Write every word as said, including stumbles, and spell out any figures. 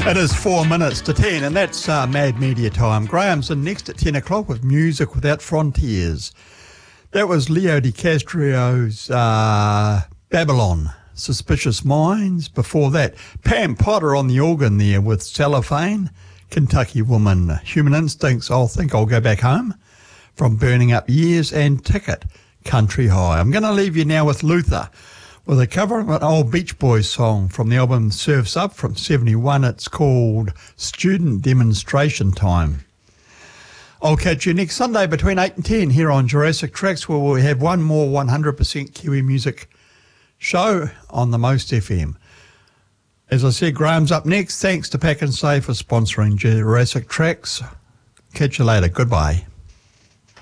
It is four minutes to ten, and that's uh, Mad Media time. Graham's in next at ten o'clock with Music Without Frontiers. That was Leo DiCastro's uh, Babylon, Suspicious Minds. Before that, Pam Potter on the organ there with Cellophane, Kentucky Woman, Human Instincts, I'll Think I'll Go Back Home, from Burning Up Years, and Ticket, Country High. I'm going to leave you now with Luther, with a cover of an old Beach Boys song from the album Surf's Up from seventy-one. It's called Student Demonstration Time. I'll catch you next Sunday between eight and ten here on Jurassic Tracks, where we have one more one hundred percent Kiwi music show on the Most F M. As I said, Graham's up next. Thanks to Pack and Save for sponsoring Jurassic Tracks. Catch you later. Goodbye.